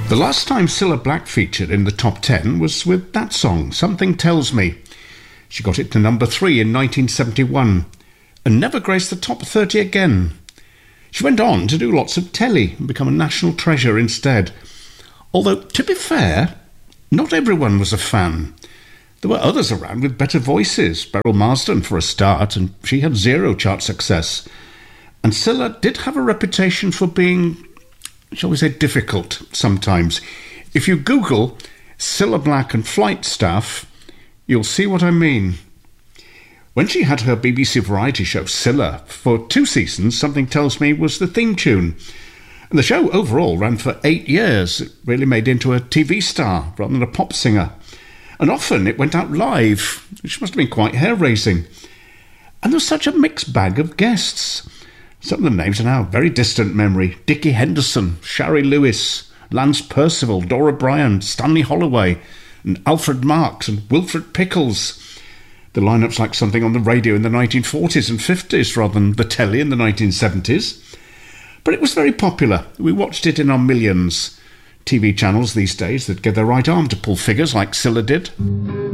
The last time Cilla Black featured in the top 10 was with that song, Something Tells Me. She got it to number 3 in 1971 and never graced the top 30 again. She went on to do lots of telly and become a national treasure instead. Although, to be fair, not everyone was a fan. There were others around with better voices. Beryl Marsden, for a start, and she had zero chart success. And Cilla did have a reputation for being, shall we say, difficult sometimes. If you Google Cilla Black and Flight Staff, you'll see what I mean. When she had her BBC variety show Cilla for 2 seasons, Something Tells Me was the theme tune. And the show overall ran for 8 years. It really made into a TV star rather than a pop singer. And often it went out live, which must have been quite hair-raising. And there was such a mixed bag of guests. Some of the names are now very distant memory. Dickie Henderson, Shari Lewis, Lance Percival, Dora Bryan, Stanley Holloway, and Alfred Marks and Wilfred Pickles. The lineup's like something on the radio in the 1940s and 50s rather than the telly in the 1970s. But it was very popular. We watched it in our millions. TV channels these days that get their right arm to pull figures like Cilla did.